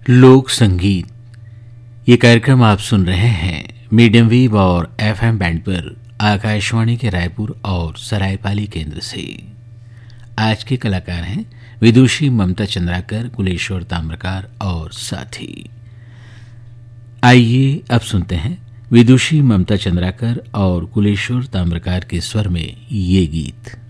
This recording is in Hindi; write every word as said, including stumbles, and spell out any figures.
लोक संगीत। ये कार्यक्रम आप सुन रहे हैं मीडियम वेव और एफएम बैंड पर आकाशवाणी के रायपुर और सरायपाली केंद्र से। आज के कलाकार हैं विदुषी ममता चंद्राकर, कुलेश्वर ताम्रकार और साथी। आइए अब सुनते हैं विदुषी ममता चंद्राकर और कुलेश्वर ताम्रकार के स्वर में ये गीत।